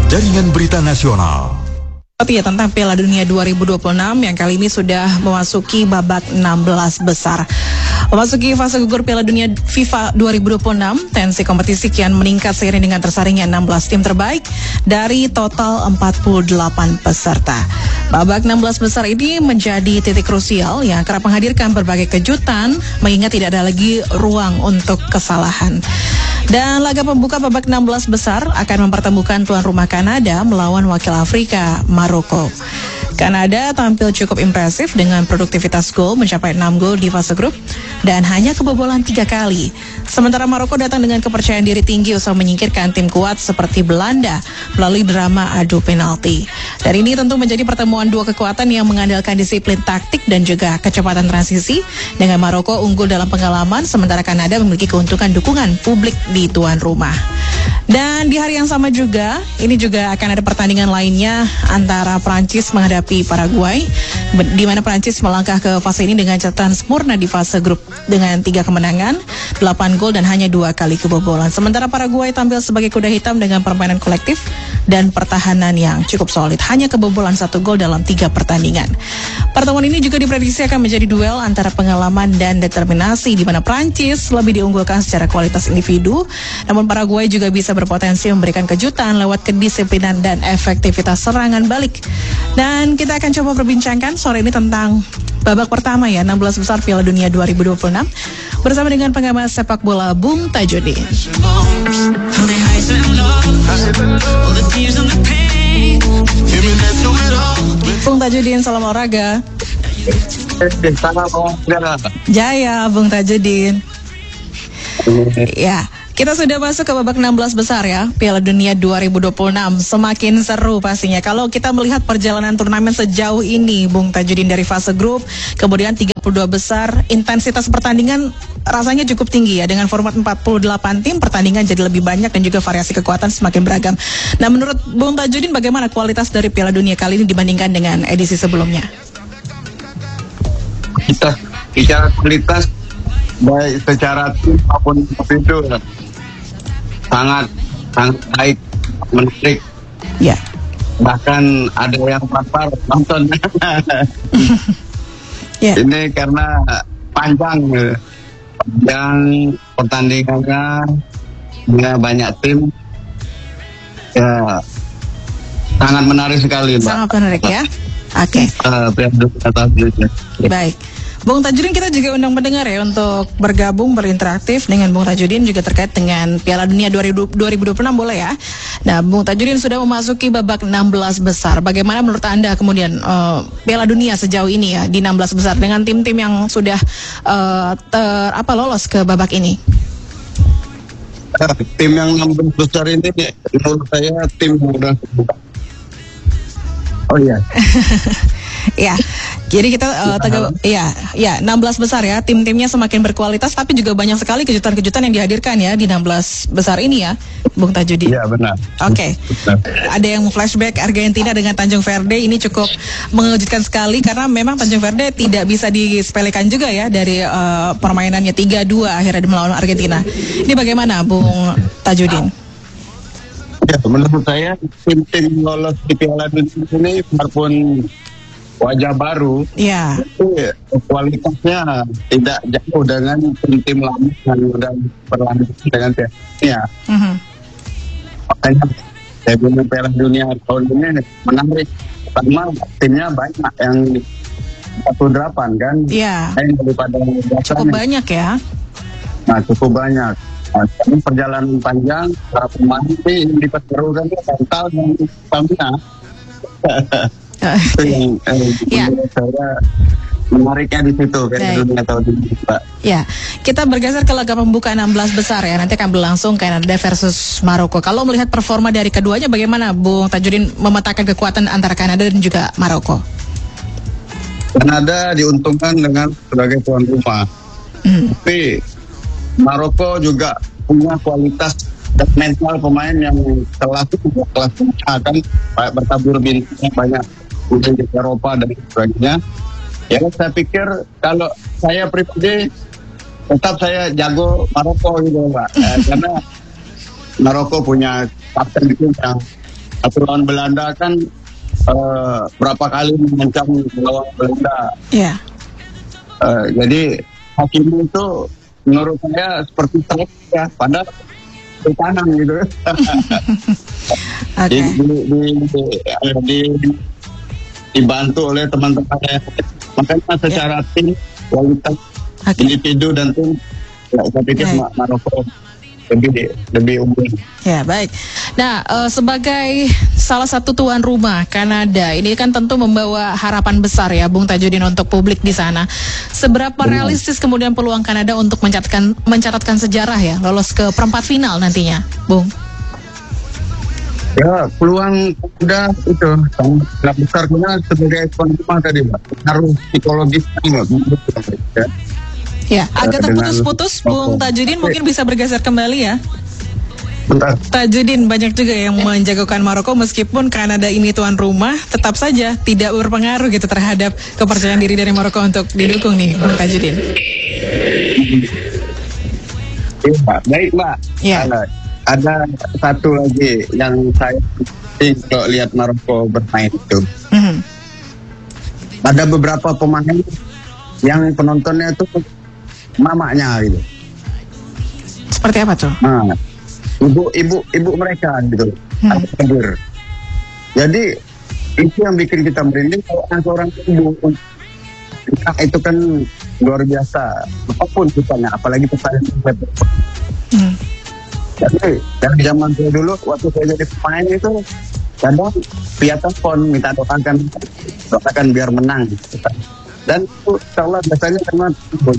Jaringan Berita Nasional. Ya, tentang Piala Dunia 2026 yang kali ini sudah memasuki babak 16 besar. Memasuki fase gugur Piala Dunia FIFA 2026, tensi kompetisi kian meningkat seiring dengan tersaringnya 16 tim terbaik dari total 48 peserta. Babak 16 besar ini menjadi titik krusial yang kerap menghadirkan berbagai kejutan, mengingat tidak ada lagi ruang untuk kesalahan. Dan laga pembuka babak 16 besar akan mempertemukan tuan rumah Kanada melawan wakil Afrika, Maroko. Kanada tampil cukup impresif dengan produktivitas gol mencapai 6 gol di fase grup dan hanya kebobolan 3 kali. Sementara Maroko datang dengan kepercayaan diri tinggi usai menyingkirkan tim kuat seperti Belanda melalui drama adu penalti. Dan ini tentu menjadi pertemuan dua kekuatan yang mengandalkan disiplin taktik dan juga kecepatan transisi, dengan Maroko unggul dalam pengalaman sementara Kanada memiliki keuntungan dukungan publik di tuan rumah. Dan di hari yang sama juga, ini juga akan ada pertandingan lainnya antara Prancis menghadapi Paraguay, di mana Prancis melangkah ke fase ini dengan catatan sempurna di fase grup dengan 3 kemenangan, 8 gol dan hanya 2 kali kebobolan. Sementara Paraguay tampil sebagai kuda hitam dengan permainan kolektif dan pertahanan yang cukup solid, hanya kebobolan 1 gol dalam 3 pertandingan. Pertemuan ini juga diprediksi akan menjadi duel antara pengalaman dan determinasi, di mana Prancis lebih diunggulkan secara kualitas individu, namun Paraguay juga bisa berpotensi memberikan kejutan lewat kedisiplinan dan efektivitas serangan balik. Dan kita akan coba perbincangkan sore ini tentang babak pertama ya 16 besar Piala Dunia 2026 bersama dengan pengamat sepak bola Bung Tajudin. Bung Tajudin, salam olahraga. Salam olahraga. Jaya Bung Tajudin. Ya, kita sudah masuk ke babak 16 besar ya, Piala Dunia 2026. Semakin seru pastinya. Kalau kita melihat perjalanan turnamen sejauh ini, Bung Tajudin, dari fase grup, kemudian 32 besar, intensitas pertandingan rasanya cukup tinggi ya. Dengan format 48 tim, pertandingan jadi lebih banyak dan juga variasi kekuatan semakin beragam. Nah, menurut Bung Tajudin, bagaimana kualitas dari Piala Dunia kali ini dibandingkan dengan edisi sebelumnya? Kita bicara kualitas, baik secara tim maupun individu, sangat baik, menarik. Ya. Bahkan ada yang lapar nonton. Ya. Ini karena panjang pertandingannya, banyak tim, ya sangat menarik sekali, Mbak. Sangat menarik ya. Oke. Baik. Bung Tajudin, kita juga undang pendengar ya untuk bergabung, berinteraktif dengan Bung Tajudin juga terkait dengan Piala Dunia 2026, boleh ya. Nah, Bung Tajudin sudah memasuki babak 16 besar. Bagaimana menurut Anda kemudian Piala Dunia sejauh ini ya di 16 besar dengan tim-tim yang sudah lolos ke babak ini? Tim yang 16 besar ini menurut saya tim mudah. Oh iya. Ya, jadi kita 16 besar ya, tim-timnya semakin berkualitas, tapi juga banyak sekali kejutan-kejutan yang dihadirkan ya di 16 besar ini ya, Bung Tajudin. Iya, benar. Oke. Ada yang flashback Argentina dengan Tanjung Verde, ini cukup mengejutkan sekali karena memang Tanjung Verde tidak bisa disepelekan juga ya dari permainannya 3-2 akhirnya melawan Argentina. Ini bagaimana, Bung Tajudin? Ya, menurut saya tim-tim lolos di Piala Dunia ini walaupun wajah baru, ya, kualitasnya tidak jauh dengan tim-tim lama yang sudah berlanjut dengan Piala. Makanya saya bilang Piala Dunia tahun ini menarik, karena timnya banyak yang 18 kan, yang daripada cukup banyak ya. Nah, cukup banyak. Nah, perjalanan panjang, para pemain ini diperserukan mental dan stamina. Saya menariknya di situ Dunia tahun ini, Pak. Ya, kita bergeser ke laga pembuka 16 besar ya. Nanti akan berlangsung Kanada versus Maroko. Kalau melihat performa dari keduanya, bagaimana Bung Tajudin memetakan kekuatan antara Kanada dan juga Maroko? Kanada diuntungkan dengan sebagai tuan rumah. Tapi Maroko juga punya kualitas dan mental pemain yang kelas akan bertabur bintang banyak di Eropa dan sebagainya. Ya, saya pikir kalau saya pribadi tetap saya jago Maroko gitu, Pak. Karena Maroko punya kapten itu yang Atau lawan Belanda kan berapa kali mengancam lawan Belanda. Iya. Jadi Hakimi itu menurut saya seperti truk ya, padahal ke kanan gitu. Oke. Dibantu oleh teman-temannya. Makanya secara tim, kualitas individu dan tim, saya pikir Maroko lebih unggul. Ya, baik. Nah, sebagai salah satu tuan rumah Kanada, ini kan tentu membawa harapan besar ya, Bung Tajudin, untuk publik di sana. Seberapa realistis kemudian peluang Kanada untuk mencatatkan sejarah ya, lolos ke perempat final nantinya, Bung? Ya, peluang Kanada itu sangat besar karena sebagai tuan rumah tadi, Pak. Harus psikologis ya. Ya, agak terputus-putus, Bung Tajudin, mungkin bisa bergeser kembali ya. Bentar. Tajudin, banyak juga yang menjagokan Maroko meskipun Kanada ini tuan rumah, tetap saja tidak berpengaruh gitu terhadap kepercayaan diri dari Maroko untuk didukung nih, Bung Tajudin. Ya, baik, Mbak. Ya. Ada satu lagi yang saya kalau lihat Maroko bermain itu. Ada beberapa pemain yang penontonnya itu mamanya gitu. Seperti apa tuh? Nah, ibu mereka gitu. Hadir. Jadi itu yang bikin kita merinding kalau seorang ibu. Itu kan luar biasa. Apapun kitanya, apalagi pesaing. Jadi dari zaman saya dulu waktu saya jadi pemain itu kadang via telepon minta doakan biar menang. Dan itu insya Allah biasanya karena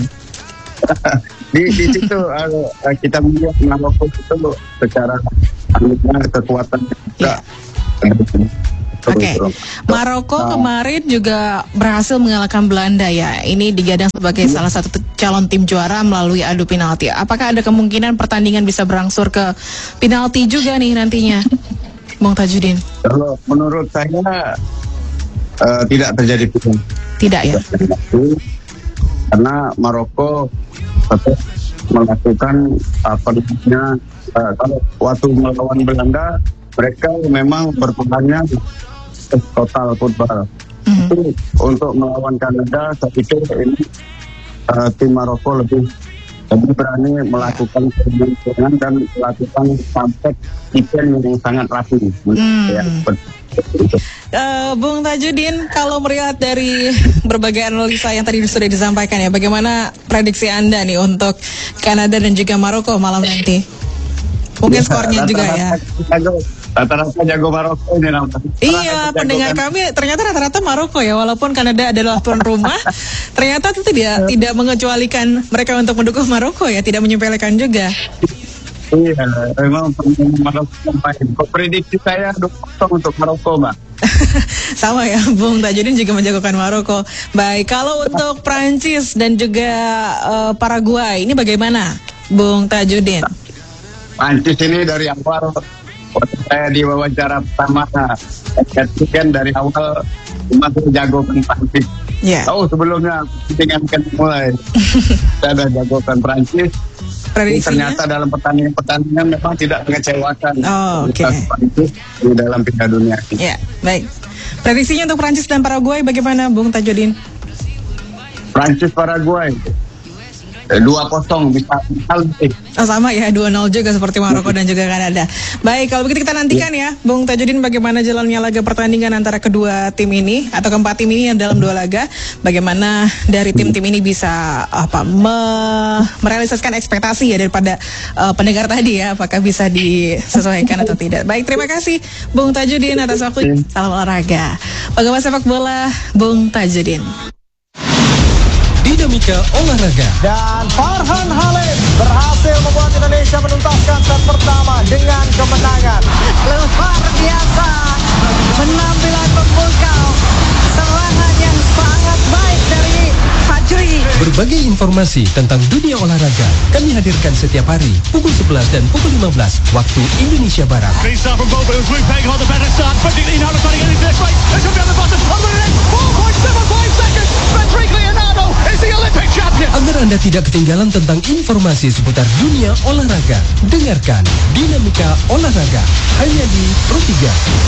di situ kita melihat Maroko itu secara kekuatan juga. Oke, Maroko kemarin juga berhasil mengalahkan Belanda ya. Ini digadang sebagai salah satu calon tim juara melalui adu penalti. Apakah ada kemungkinan pertandingan bisa berangsur ke penalti juga nih nantinya, Bung Tajudin? Kalau menurut saya tidak terjadi penalti. Tidak ya? Karena Maroko tetap melakukan kalau waktu melawan Belanda mereka memang berperannya total football. Itu untuk melawan Kanada saya pikir ini tim Maroko lebih berani melakukan serangan dan melakukan sampai event yang sangat rapi. Ya, Bung Tajudin, kalau melihat dari berbagai analisa yang tadi sudah disampaikan ya, bagaimana prediksi Anda nih untuk Kanada dan juga Maroko malam nanti? Mungkin skornya juga ya. Rata-rata jago Maroko ini namanya. Iya, pendengar kami ternyata rata-rata Maroko ya, walaupun Kanada adalah tuan rumah, ternyata itu tidak mengecualikan mereka untuk mendukung Maroko ya, tidak menyepelekan juga. Iya, memang Maroko main. Prediksi saya 2-0 untuk Maroko, Mbak. Sama ya, Bung Tajudin juga menjagokan Maroko. Baik, kalau untuk Prancis dan juga Paraguay, ini bagaimana, Bung Tajudin? Prancis ini dari awal, waktu saya di wawancara pertama, kan dari awal masih jagokan Prancis. Yeah. Sebelumnya dengan mulai saya ada jagokan Prancis. Ternyata dalam pertandingan memang tidak mengecewakan. Prancis di dalam Piala Dunia. Ya, baik. Prediksinya untuk Prancis dan Paraguay bagaimana, Bung Tajudin? Prancis Paraguay 2-0 bisa lebih. Sama ya, 2-0 juga seperti Maroko dan juga Kanada. Baik, kalau begitu kita nantikan ya, Bung Tajudin, bagaimana jalannya laga pertandingan antara kedua tim ini atau keempat tim ini yang dalam 2 laga. Bagaimana dari tim-tim ini bisa merealisasikan ekspektasi ya daripada pendengar tadi ya, apakah bisa disesuaikan atau tidak. Baik, terima kasih Bung Tajudin atas waktu. Salam olahraga. Bagaimana sepak bola, Bung Tajudin. Dinamika olahraga. Dan Farhan Halim berhasil membuat Indonesia menuntaskan set pertama dengan kemenangan. Luar biasa penampilan memukau, serangan yang sangat baik dari Fajri. Berbagai informasi tentang dunia olahraga kami hadirkan setiap hari pukul 11 dan pukul 15 waktu Indonesia Barat. Agar Anda tidak ketinggalan tentang informasi seputar dunia olahraga, dengarkan Dinamika Olahraga hanya di Pro 3.